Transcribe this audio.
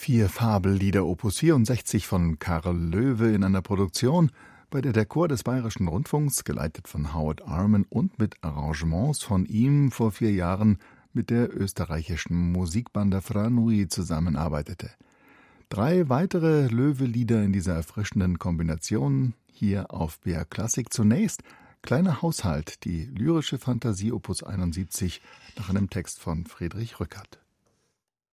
4 Fabellieder Opus 64 von Karl Loewe in einer Produktion, bei der der Chor des Bayerischen Rundfunks, geleitet von Howard Arman und mit Arrangements von ihm, vor 4 Jahren mit der österreichischen Musikbanda Fra Nui zusammenarbeitete. 3 weitere Loewe-Lieder in dieser erfrischenden Kombination hier auf BR Klassik. Zunächst Kleiner Haushalt, die lyrische Fantasie Opus 71 nach einem Text von Friedrich Rückert.